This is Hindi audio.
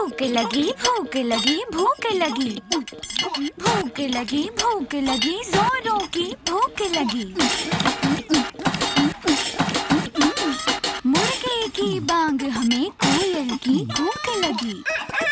भूख लगी, भूख लगी, भूख लगी, भूख लगी, भूख लगी, जोरों की भूख लगी। मुर्गे की बांग हमें कोयल की भूख लगी।